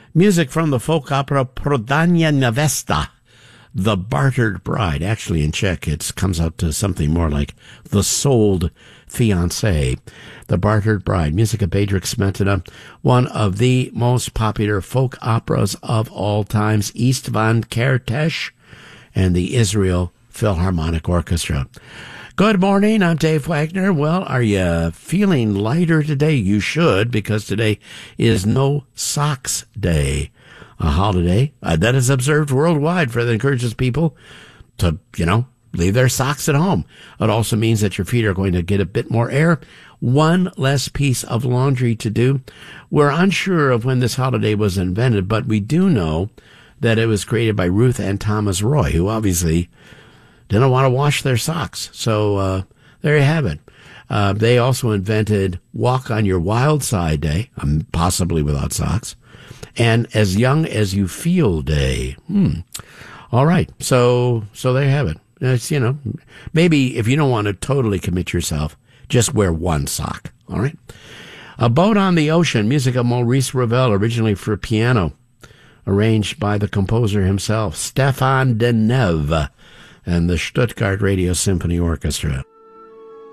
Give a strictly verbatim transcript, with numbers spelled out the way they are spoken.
Music from the folk opera Prodana Nevesta, The Bartered Bride. Actually, in Czech, it comes out to something more like The Sold Fiancé. The Bartered Bride. Music of Bedřich Smetana, one of the most popular folk operas of all times, Istvan Kertész and the Israel Philharmonic Orchestra. Good morning, I'm Dave Wagner. Well, are you feeling lighter today? You should, because today is No Socks Day, a holiday uh, that is observed worldwide for that encourages people to, you know, leave their socks at home. It also means that your feet are going to get a bit more air, one less piece of laundry to do. We're unsure of when this holiday was invented, but we do know that it was created by Ruth and Thomas Roy, who obviously didn't want to wash their socks. So uh, there you have it. Uh, they also invented Walk on Your Wild Side Day, um, possibly without socks, and As Young as You Feel Day. Hmm. All right. So so there you have it. It's, you know, maybe if you don't want to totally commit yourself, just wear one sock. All right. A Boat on the Ocean, music of Maurice Ravel, originally for piano, arranged by the composer himself, Stefan Deneuve, and the Stuttgart Radio Symphony Orchestra.